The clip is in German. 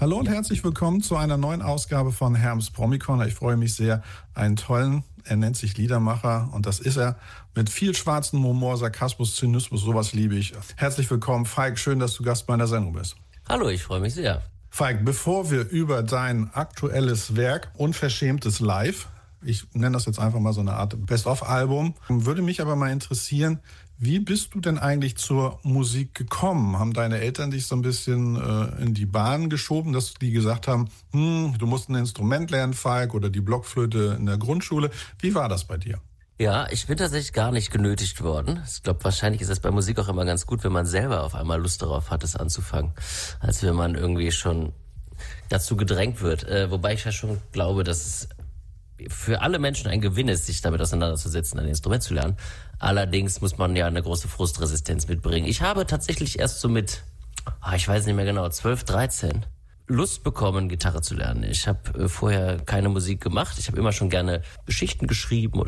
Hallo und herzlich willkommen zu einer neuen Ausgabe von Herms Promi-Corner. Ich freue mich sehr, einen tollen, er nennt sich Liedermacher und das ist er, mit viel schwarzem Humor, Sarkasmus, Zynismus, sowas liebe ich. Herzlich willkommen, Falk, schön, dass du Gast meiner Sendung bist. Hallo, ich freue mich sehr. Falk, bevor wir über dein aktuelles Werk Unverschämtes Live, ich nenne das jetzt einfach mal so eine Art Best-of-Album, würde mich aber mal interessieren, wie bist du denn eigentlich zur Musik gekommen? Haben deine Eltern dich so ein bisschen in die Bahn geschoben, dass die gesagt haben, du musst ein Instrument lernen, Falk, oder die Blockflöte in der Grundschule? Wie war das bei dir? Ja, ich bin tatsächlich gar nicht genötigt worden. Ich glaube, wahrscheinlich ist es bei Musik auch immer ganz gut, wenn man selber auf einmal Lust darauf hat, es anzufangen, als wenn man irgendwie schon dazu gedrängt wird. Wobei ich ja schon glaube, dass es für alle Menschen ein Gewinn ist, sich damit auseinanderzusetzen, ein Instrument zu lernen. Allerdings muss man ja eine große Frustresistenz mitbringen. Ich habe tatsächlich erst so mit, ich weiß nicht mehr genau, 12, 13 Lust bekommen, Gitarre zu lernen. Ich habe vorher keine Musik gemacht. Ich habe immer schon gerne Geschichten geschrieben